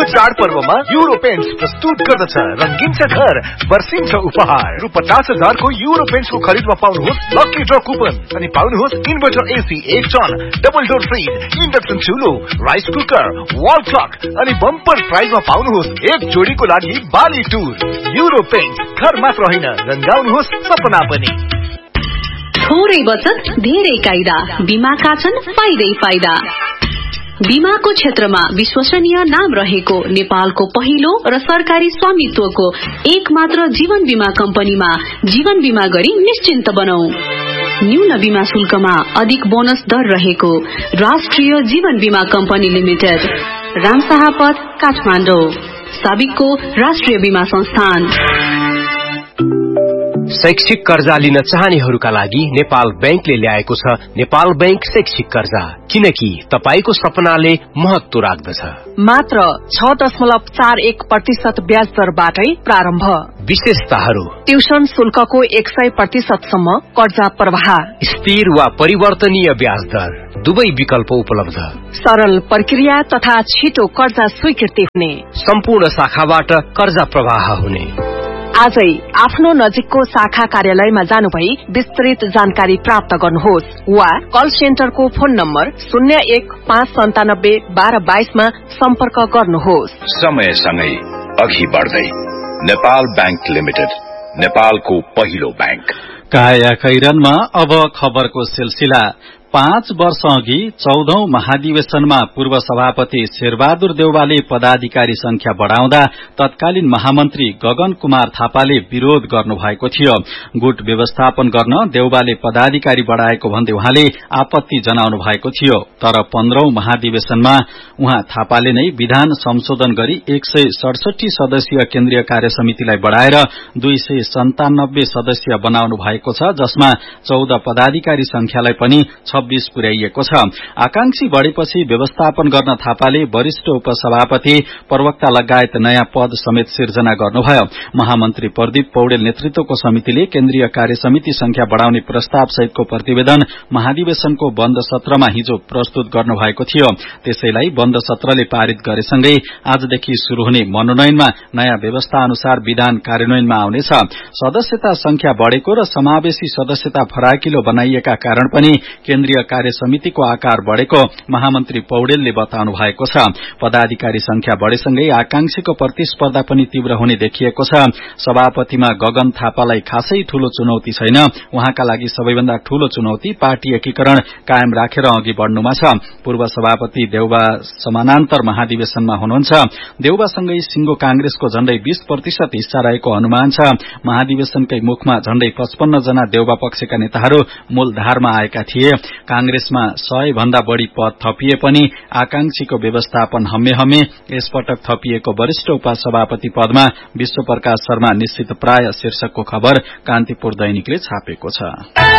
चाडपर्वमा euro paints प्रस्तुत गर्दछ रंगीन छ घर वर्षिन्छ उपहार रु 50,000 को युरो पेन्ट्स को खरिदमा पाउनुहोस् लकी ड्र कुपन अनि पाउनुहोस् inverter AC 1 ton double door fridge induction चुलो rice cooker wall clock अनि बम्पर प्राइजमा पाउनुहोस् एक जोडीको लागि बाली टुर युरो पेन्ट्स घर मात्र होइन रंगाउनुहोस् सपना पनि। थोरै बचत धेरै कायदा बीमाका छन् फाइदै फाइदा। बीमाको क्षेत्रमा विश्वसनीय नाम रहेको नेपालको पहिलो र सरकारी स्वामित्वको एक मात्र जीवन बीमा कम्पनीमा जीवन बीमा गरी निश्चिन्त बनौं। न्यून बीमा शुल्कमा अधिक बोनस दर रहेको राष्ट्रिय जीवन बीमा कम्पनी लिमिटेड, रामशाहपथ, काठमाडौँ। साबिकको राष्ट्रिय बीमा संस्थान। शैक्षिक कर्जा लिन चाहनेहरूका लागि नेपाल बैंकले ल्याएको छ नेपाल बैंक शैक्षिक कर्जा, किनकि तपाईको सपनाले महत्व राख्दछ। मात्र 6.41% ब्याज दरबाटै प्रारम्भ। विशेषताहरू: ट्युसन शुल्कको 100% सम्म कर्जा प्रवाह, स्थिर वा परिवर्तनीय ब्याज दर, दुवै विकल्प उपलब्ध, सरल प्रक्रिया तथा छिटो कर्जा स्वीकृति हुने, सम्पूर्ण शाखाबाट कर्जा प्रवाह हुने। आजै आफ्नो नजिकको शाखा कार्यालयमा जानुभई विस्तृत जानकारी प्राप्त गर्नुहोस् वा कल सेन्टरको फोन नम्बर 0159721222 मा सम्पर्क गर्नुहोस्। समयसँगै अघि बढ्दै नेपाल बैंक लिमिटेड, नेपालको पहिलो बैंक। काया खैरनमा अब खबरको सिलसिला। 5 वर्ष अघि 14औं महाधिवेशनमा पूर्व सभापति शेरबहादुर देउवाले पदाधिकारी संख्या बढ़ाउँदा तत्कालीन महामन्त्री गगन कुमार थापाले विरोध गर्नुभएको थियो। गुट व्यवस्थापन गर्न देउवाले पदाधिकारी बढ़ाएको भन्दै उहाँले आपत्ति जनाउनु भएको थियो। तर 15औं महाधिवेशनमा उहाँ थापाले नै विधान संशोधन गरी 167 सदस्यीय केन्द्रीय कार्य समितिलाई बढ़ाएर 297 सदस्य बनाउनु भएको छ, जसमा 14 पदाधिकारी संख्यालाई पनि 26 पुर्याइएको छ। आकांक्षी बढ़ेपछि व्यवस्थापन गर्न थापाले वरिष्ठ उपसभापति, प्रवक्ता लगायत नयाँ पद समेत सिर्जना गर्नुभयो। महामन्त्री प्रदीप पौडेल नेतृत्वको समितिले केन्द्रीय कार्य समिति संख्या बढ़ाउने प्रस्ताव सहितको प्रतिवेदन महाधिवेशनको बन्द सत्रमा हिजो प्रस्तुत गर्नुभएको थियो। त्यसैलाई बन्द सत्रले पारित गरेसँगै आजदेखि शुरू हुने मनोनयनमा नयाँ व्यवस्था अनुसार विधान कार्यान्वयनमा आउनेछ। सदस्यता संख्या बढ़ेको र समावेशी सदस्यता फराकिलो बनाइएका कारण पनि केन्द्रीय कार्य समितिको आकार बढ़ेको महामन्त्री पौडेलले बताउनु भएको छ। पदाधिकारी संख्या बढ़ेसँगै आकांक्षीको प्रतिस्पर्धा पनि तीव्र हुने देखिएको छ। सभापतिमा गगन थापालाई खासै ठूलो चुनौती छैन। उहाँका लागि सबैभन्दा ठूलो चुनौती पार्टी एकीकरण कायम राखेर अघि बढ़नुमा छ। पूर्व सभापति देउवा समानान्तर महाधिवेशनमा हुनुहुन्छ। देउवासँगै सिंगो कांग्रेसको झण्डै 20% हिस्सा रहेको अनुमान छ। महाधिवेशनकै मुखमा झण्डै 55 जना देउवा पक्षका नेताहरू मूलधारमा आएका थिए। कांग्रेसमा 100 भन्दा बढ़ी पद थपिए पनि आकांक्षीको व्यवस्थापन हम्मे यसपटक थपिएको वरिष्ठ उपसभापति पदमा विश्वप्रकाश शर्मा निश्चित प्राय शीर्षकको खबर कान्तिपुर दैनिकले छापेको छ।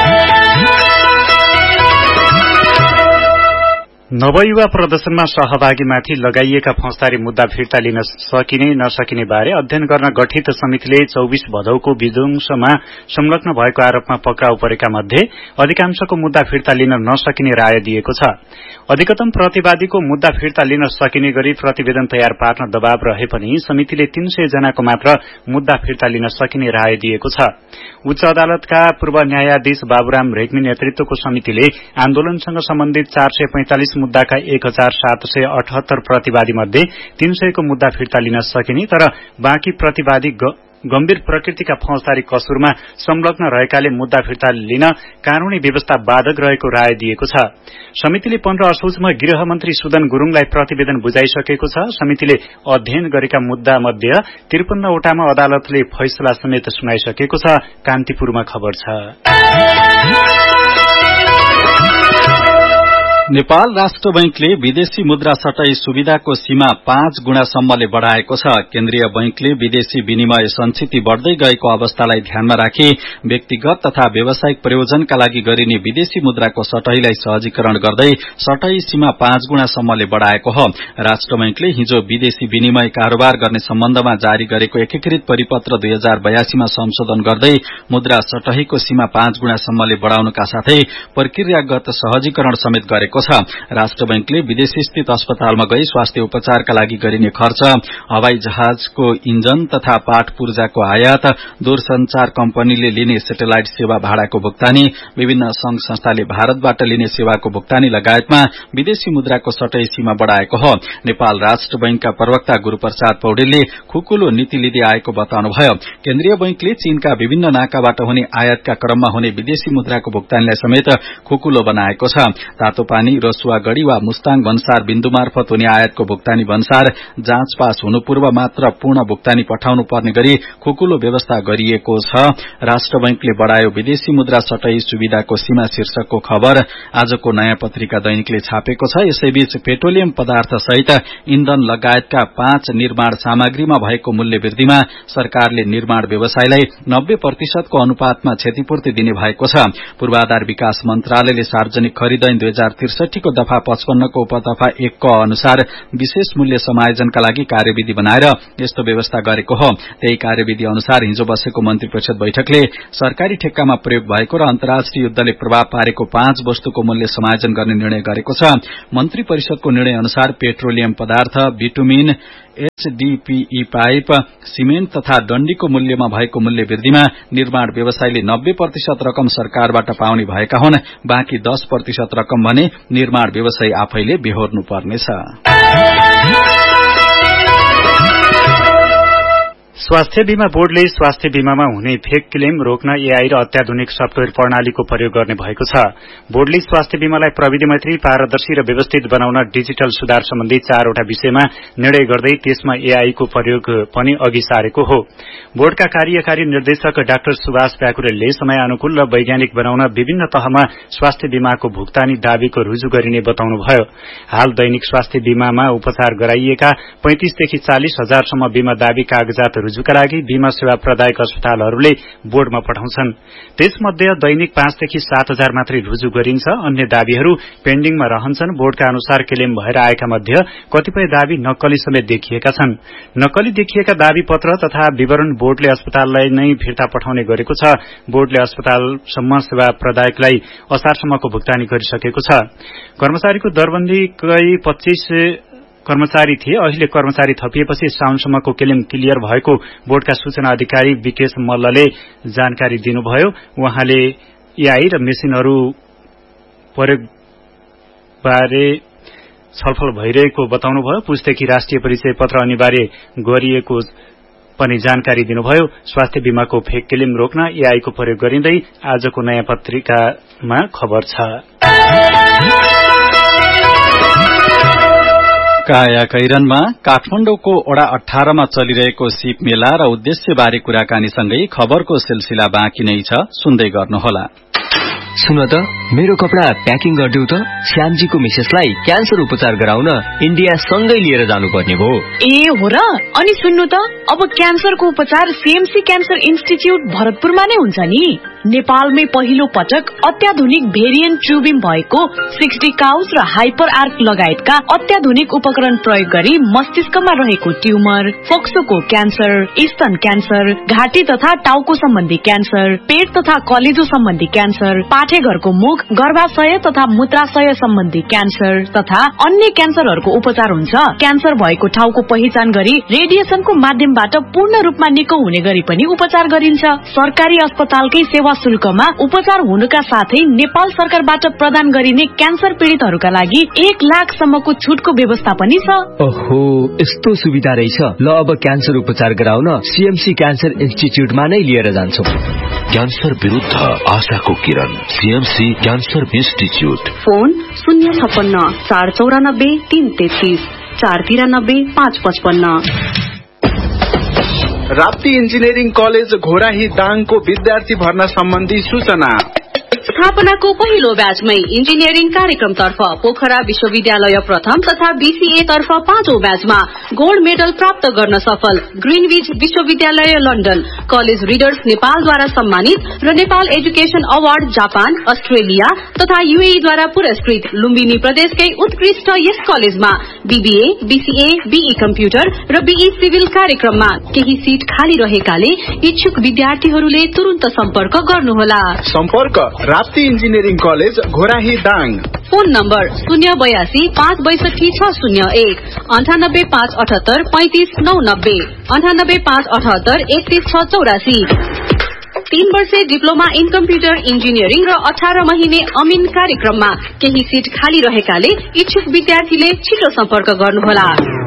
नवयुवा प्रदर्शनमा सहभागीमाथि लगाइएका फौजदारी मुद्दा फिर्ता लिन सकिने नसकिने बारे अध्ययन गर्न गठित समितिले 24 भदौको विध्वंसमा संलग्न भएको आरोपमा पक्राउ परेका मध्ये अधिकांशको मुद्दा फिर्ता लिन नसकिने राय दिएको छ। अधिकतम प्रतिवादीको मुद्दा फिर्ता लिन सकिने गरी प्रतिवेदन तयार पार्न दबाव रहे पनि समितिले 300 जनाको मात्र मुद्दा फिर्ता लिन सकिने राय दिएको छ। उच्च अदालतका पूर्व न्यायाधीश बाबुराम रेग्मी नेतृत्वको समितिले आन्दोलनसँग सम्बन्धित 445 मुद्दाका 1778 प्रतिवादी मध्ये 300 को मुद्दा फिर्ता लिन सकिने, तर बाँकी प्रतिवादी गम्भीर प्रकृतिका फौजदारी कसुरमा संलग्न रहेकाले मुद्दा फिर्ता लिन कानूनी व्यवस्था बाधक रहेको राय दिएको छ। समितिले 15 असोजमा गृहमन्त्री सुदन गुरूङलाई प्रतिवेदन बुझाइसकेको छ। समितिले अध्ययन गरेका मुद्दा मध्ये 53 वटामा अदालतले फैसला समेत सुनाइसकेको छ। कान्तिपुरमा खबर छ। नेपाल राष्ट्र बैंकले विदेशी मुद्रा सटाई सुविधाको सीमा 5 गुणासम्मले बढ़ाएको छ। केन्द्रीय बैंकले विदेशी विनिमय संचित बढ़दै गएको अवस्थालाई ध्यानमा राखी व्यक्तिगत तथा व्यावसायिक प्रयोजनका लागि गरिने विदेशी मुद्राको सटाईलाई सहजीकरण गर्दै सटाई सीमा 5 गुणासम्मले बढ़ाएको हो। राष्ट्र बैंकले हिजो विदेशी विनिमय कारोबार गर्ने सम्बन्धमा जारी गरेको एकीकृत परिपत्र 2082 मा संशोधन गर्दै मुद्रा सटाईको सीमा 5 गुणासम्मले बढ़ाउनका साथै प्रक्रियागत सहजीकरण समेत गरेको छ। राष्ट्र बैंकले विदेशी स्थित अस्पतालमा गई स्वास्थ्य उपचारका लागि गरिने खर्च, हवाई जहाजको इन्जन तथा पाट पूर्जाको आयात, दूरसञ्चार कम्पनीले लिने सेटेलाइट सेवा भाडाको भुक्तानी, विभिन्न संघ संस्थाले भारतबाट लिने सेवाको भुक्तानी लगायतमा विदेशी मुद्राको सटै सीमा बढ़ाएको हो। नेपाल राष्ट्र बैंकका प्रवक्ता गुरूप्रसाद पौडेलले खुकुलो नीति लिँदै आएको बताउनुभयो। केन्द्रीय बैंकले चीनका विभिन्न नाकाबाट हुने आयातका क्रममा हुने विदेशी मुद्राको भुक्तानीलाई समेत खुकुलो बनाएको छ। तातोपानी, रसुवा गढ़ी वा मुस्ताङ भन्सार बिन्दु मार्फत हुने आयातको भुक्तानी भन्सार जाँच पास हुनु पूर्व मात्र पूर्ण भुक्तानी पठाउनु पर्ने गरी खुकुलो व्यवस्था गरिएको छ। राष्ट्र बैंकले बढ़ायो विदेशी मुद्रा सटै सुविधाको सीमा शीर्षकको खबर आजको नयाँ पत्रिका दैनिकले छापेको छ। यसैबीच पेट्रोलियम पदार्थ सहित इन्धन लगायतका 5 निर्माण सामग्रीमा भएको मूल्य वृद्धिमा सरकारले निर्माण व्यवसायलाई 90% को अनुपातमा क्षतिपूर्ति दिने भएको छ। पूर्वाधार विकास मन्त्रालयले सार्वजनिक खरिद ऐन 2063 को दफा 55 को उपदफा 1 को अनुसार विशेष मूल्य समायोजनका लागि कार्यविधि बनाएर यस्तो व्यवस्था गरेको हो। त्यही कार्यविधि अनुसार हिजो बसेको मन्त्री परिषद बैठकले सरकारी ठेक्कामा प्रयोग भएको र अन्तर्राष्ट्रिय युद्धले प्रभाव पारेको 5 वस्तुको मूल्य समायोजन गर्ने निर्णय गरेको छ। मन्त्री परिषदको निर्णय अनुसार पेट्रोलियम पदार्थ, बिटुमिन, एचडीपीई पाइप, सिमेन्ट तथा डण्डीको मूल्यमा भएको मूल्य वृद्धिमा निर्माण व्यवसायले 90% रकम सरकारबाट पाउने भएका हुन्। बाँकी 10% रकम भने निर्माण व्यवसायी आफैले बेहोर्नु पर्नेछ। स्वास्थ्य बीमा बोर्डले स्वास्थ्य बीमामा हुने फेक क्लेम रोक्न एआई र अत्याधुनिक सफ्टवेयर प्रणालीको प्रयोग गर्ने भएको छ। बोर्डले स्वास्थ्य बीमालाई प्रविधि मैत्री, पारदर्शी र व्यवस्थित बनाउन डिजिटल सुधार सम्बन्धी 4वटा विषयमा निर्णय गर्दै त्यसमा एआई को प्रयोग पनि अघि सारेको हो। बोर्डका कार्यकारी निर्देशक डाक्टर सुभाष प्याकुरेलले समयानुकूल र वैज्ञानिक बनाउन विभिन्न तहमा स्वास्थ्य बीमाको भुक्तानी दावीको रुजु गरिने बताउनुभयो। हाल दैनिक स्वास्थ्य बीमामा उपचार गराइएका 35 देखि 40 हजारसम्म बीमा दावी कागजात रुजुका लागि बीमा सेवा प्रदायक अस्पतालहरूले बोर्डमा पठाउँछन्। त्यसमध्ये दैनिक 5 देखि 7 हजार मात्रै रुजु गरिन्छ। अन्य दावीहरू पेन्डिङमा रहन्छन्। बोर्डका अनुसार क्लेम भएर आएका मध्ये कतिपय दावी नक्कली समेत देखिएका छन्। नक्कली देखिएका दावी पत्र तथा विवरण बोर्डले अस्पताललाई नै फिर्ता पठाउने गरेको छ। बोर्डले अस्पतालसम्म सेवा प्रदायकलाई असारसम्मको भुक्तानी गरिसकेको छ। कर्मचारीको दरबन्दी कई 25 कर्मचारी थिए। अहिले कर्मचारी थपिएपछि साउनसम्मको क्लेम क्लियर भएको बोर्डका सूचना अधिकारी विकेश मल्लले जानकारी दिनुभयो। उहाँले एआई र मेसिनहरू प्रयोग बारे छलफल भइरहेको बताउनुभयो। पुस्तकी राष्ट्रिय परिचय पत्र अनिवार्य गरिएको पनि जानकारी दिनुभयो। स्वास्थ्य बीमाको फेक क्लेम रोक्न एआई को प्रयोग गरिँदै आजको नयाँ पत्रिकामा खबर छ। काया कैरनमा काठमाडौँको ओडा 18 मा चलिरहेको सिप मेला र उद्देश्यबारे कुराकानीसँगै खबरको सिलसिला बाँकी नै छ, सुन्दै गर्नुहोला। सुन त, मेरो कपडा प्याकिङ गरिदेऊ त। श्यामजीको मिसेसलाई क्यान्सर उपचार गराउन इन्डिया सँगै लिएर जानुपर्ने भो। ए हो र? अनि सुन्नु त, अब क्यान्सरको उपचार सीएमसी क्यान्सर इन्स्टिच्युट भरतपुरमा नै हुन्छ नि। नेपालमै पहिलो पटक अत्याधुनिक भेरिएन्ट ट्युबिम भएको 60 काउस र हाइपर आर्क लगायतका अत्याधुनिक उपकरण प्रयोग गरी मस्तिष्कमा रहेको ट्युमर, फोक्सोको क्यान्सर, स्तन क्यान्सर, घाँटी तथा टाउको सम्बन्धी क्यान्सर, पेट तथा कलेजो सम्बन्धी क्यान्सर, पाठेघरको मुख, गर्भाशय तथा मूत्राशय सम्बन्धी क्यान्सर तथा अन्य क्यान्सरहरूको उपचार हुन्छ। क्यान्सर भएको ठाउँको पहिचान गरी रेडिएसनको माध्यमबाट पूर्ण रूपमा निको हुने गरी पनि उपचार गरिन्छ। सरकारी अस्पतालकै सेवा शुल्कमा उपचार हुनुका साथै नेपाल सरकारबाट प्रदान गरिने क्यान्सर पीड़ितहरूका लागि 1 लाखसम्मको छुटको व्यवस्था पनि छ। ओहो, यस्तो सुविधा रहेछ। ल, अब क्यान्सर उपचार गराउन सीएमसी क्यान्सर इन्स्टिच्युटमा नै लिएर जान्छौं। क्यान्सर विरुद्ध आशाको किरण, CMC cancer institute. Phone 056 494 333 493 555। Rapti engineering college Ghorahi दाङको विद्यार्थी भर्ना सम्बन्धी सूचना। स्थापनाको पहिलो ब्याचमै इन्जिनियरिङ कार्यक्रमतर्फ पोखरा विश्वविद्यालय प्रथम तथा बीसीए तर्फ 5औं ब्याचमा गोल्ड मेडल प्राप्त गर्न सफल ग्रीनविच विश्वविद्यालय लन्डन, कलेज रिडर्स नेपालद्वारा सम्मानित र Nepal education award Japan, Australia तथा यूएईद्वारा पुरस्कृत लुम्बिनी प्रदेशकै उत्कृष्ट यस कलेजमा बीबीए, बीसीए, बीई कम्प्युटर र बीई सिभिल कार्यक्रममा केही सीट खाली रहेकाले इच्छुक विद्यार्थीहरूले तुरुन्त सम्पर्क गर्नुहोला। सम्पर्क Rapti engineering college Ghorahi Dang. Phone number 082 562 601 98 578 35 990 98 578 31 684। 3 वर्षे डिप्लोमा इन कम्प्युटर इन्जिनियरिङ र 18 महिने अमिन कार्यक्रममा केही सीट खाली रहेकाले इच्छुक विद्यार्थीले छिटो सम्पर्क गर्नुहोला।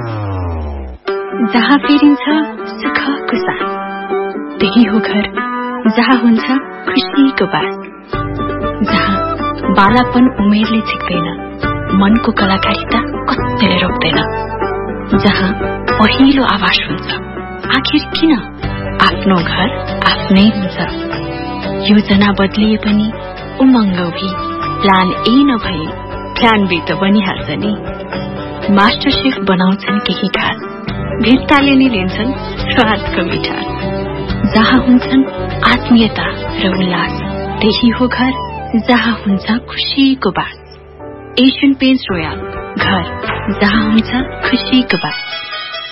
जहाँ फेरिन्छ सुखको साथ, त्यही हो घर जहाँ हुन्छ खुसीको बास, जहाँ बालापन उमेरले झिक्दैन, मनको कलाकारिता कतिले रोक्दैन, जहाँ पहिलो आवाज हुन्छ आखिर किन आफ्नो घर आफ्नै हुन्छ। योजना बदलिए पनि उमङ्ग भी प्लान ए नभए प्लान बी त बनिहाल्छ नि। मास्टर शेफ बनाउँछन् केही खास, भित्ताले नै लिन्छन् स्वादको मिठास, जहाँ हुन्छन् आत्मीयता र उल्लास, त्यही हो घर जहाँ हुन्छ खुसीको बास। एशियन पेन्ट्स रोयल, घर जहाँ हुन्छ खुसीको बास।